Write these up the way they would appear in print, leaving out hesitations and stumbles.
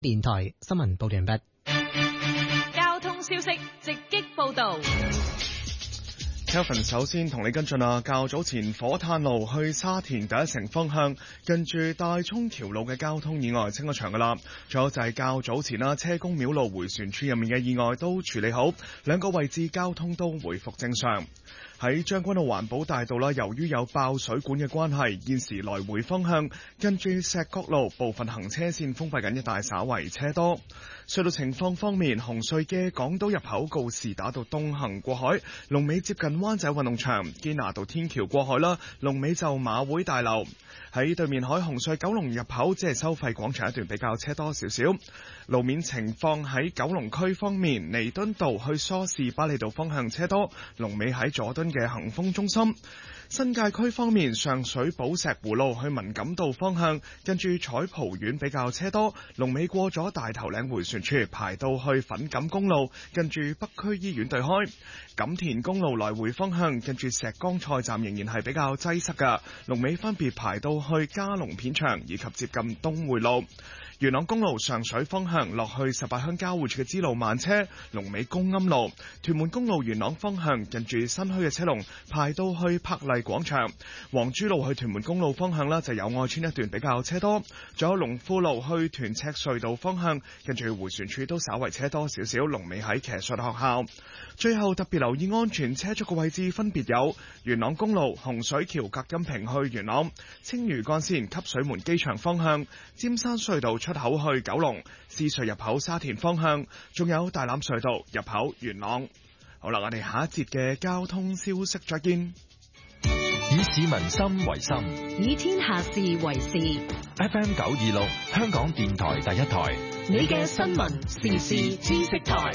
電台新聞報道完畢。 交通消息直擊報道。 Kelvin 首先同你跟進較早前火炭路去沙田第一城方向，近住大涌橋路嘅交通意外清咗場噶啦。仲有就係較早前車公廟路迴旋處入面嘅意外都處理好，兩個位置交通都回復正常。喺將軍澳環保大道啦，由於有爆水管嘅關係，現時來回方向跟住石角路部分行車線封閉緊，一帶稍為車多。隧道情況方面，紅隧嘅港島入口告士打道東行過海，龍尾接近灣仔運動場；堅拿道天橋過海啦，龍尾就馬會大樓。喺對面海紅隧九龍入口，即係收費廣場一段比較車多少少。路面情況喺九龍區方面，彌敦道去梳士巴利道方向車多，龍尾喺佐敦嘅恒豐中心。新界區方面，上水寶石湖路去文錦道方向，跟住彩蒲苑比較車多，龍尾過咗大頭嶺迴旋處，排到去粉錦公路，跟住北區醫院對開。錦田公路來回方向，跟住石崗菜站仍然係比較擠塞㗎，龍尾分別排到去嘉龍片場以及接近東匯路。元朗公路上水方向落去18鄉交匯處嘅支路慢車，龍尾公庵路。屯門公路元朗方向近住新墟嘅車龍排到去柏麗廣場。黃珠路去屯門公路方向啦，就有愛村一段比較車多。仲有龍富路去屯赤隧道方向，跟住迴旋處都稍為車多少少，龍尾喺騎術學校。最後特別留意安全車速嘅位置分別有元朗公路洪水橋隔音屏去元朗、青嶼幹線汲水門機場方向、尖山隧道出口去九龍、獅隧入口沙田方向，仲有大欖隧道入口元朗。好啦，我哋下一節嘅交通消息再見。 以市民心為心， 以天下事為事。 FM 926香港電台第一台， 你嘅新聞時事知識台。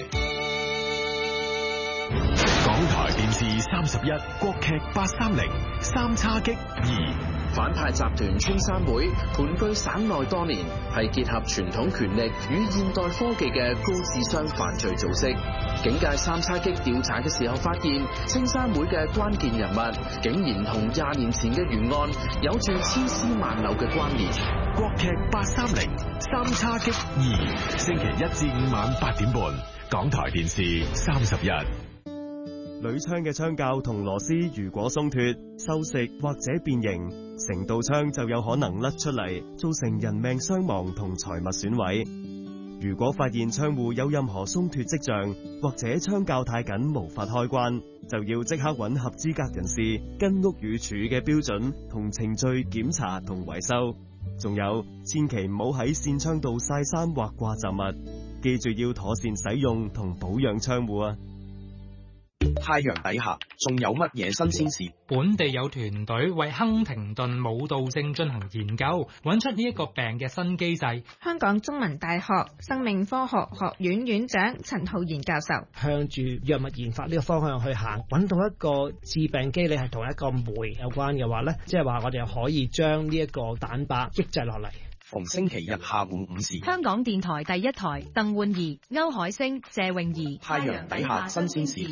港台電視31國劇830三叉戟2。 反派集團穿山會盤踞省內多年，係結合傳統權力與現代科技嘅高智商犯罪組織。警界三叉戟調查嘅時候發現，青山會嘅關鍵人物竟然同20年前嘅懸案有住千絲萬縷嘅關聯。 國劇830三叉戟2，星期1至5晚8點半，港台電視31。 鋁槍嘅槍架同螺絲如果鬆脫、銹蝕或者變形，成道槍就有可能甩出嚟，造成人命傷亡同財物損毀。如果發現窗戶有任何鬆脫跡象，或者槍架太緊無法開關，就要即刻揾合資格人士跟屋宇署嘅標準同程序檢查同維修。仲有，千祈唔好喺扇窗度曬衫或掛雜物，記住要妥善使用同保養窗戶啊！ 太陽底下仲有乜嘢新鮮事？ 本地有團隊為亨廷頓舞蹈症進行研究，揾出呢一個病嘅新機制。 香港中文大學生命科學學院院長陳浩然教授向住藥物研發呢個方向去行，揾到一個致病機理係同一個酶有關嘅話呢，即係話我哋可以將呢一個蛋白抑制落嚟。 逢星期日下午5時， 香港電台第一台，鄧煥儀、歐海星、謝詠儀， 太陽底下新鮮事。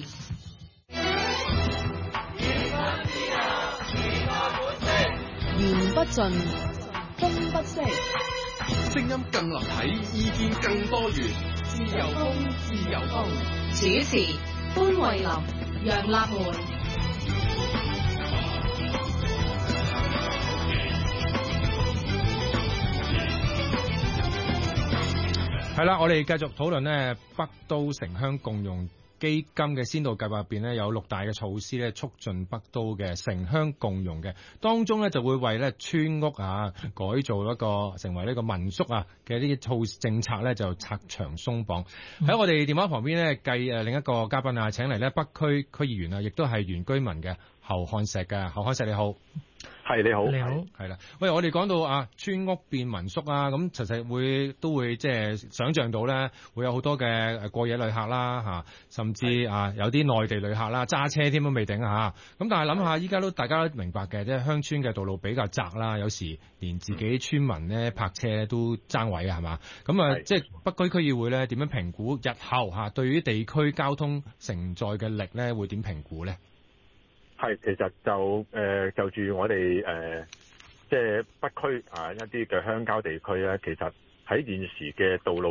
言不盡，風不息， 聲音更立體，意見更多元。自由風，自由風。 主持：潘慧琳、楊立門。 係啦，我哋繼續討論呢北都城鄉共用基金嘅先導計劃入邊呢，有6大嘅措施咧，促進北都嘅城鄉共用嘅。當中咧就會為咧村屋改造一個成為呢個民宿嘅呢啲政策咧就拆牆鬆綁。喺我哋電話旁邊咧，另一個嘉賓請嚟咧北區區議員亦都係原居民嘅侯漢石嘅。侯漢石你好。 係你好， 你好，係啦。喂，我哋講到村屋變民宿咁其實都會即係想像到咧，會有好多嘅過夜旅客啦甚至有啲內地旅客啦，揸車添都未定咁但係諗下，依家大家都明白嘅，即係鄉村嘅道路比較窄啦，有時連自己村民咧泊車都爭位係嘛？咁即係北區區議會咧點樣評估日後對於地區交通承載嘅力咧會點評估咧？ 係，其實就住我哋即係北區一啲嘅鄉郊地區咧，其實喺現時嘅道路